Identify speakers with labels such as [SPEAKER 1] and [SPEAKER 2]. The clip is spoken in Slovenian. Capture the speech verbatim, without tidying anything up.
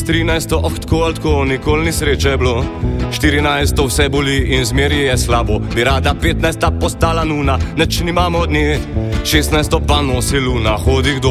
[SPEAKER 1] trinajsto, oh, tako ali tako, nikoli ni sreče bilo. štirinajsto vse boli in zmeri je slabo. Bi rada petnajsta postala nuna, neč nimamo od nje. šestnajsto pa nosi luna, hodi kdo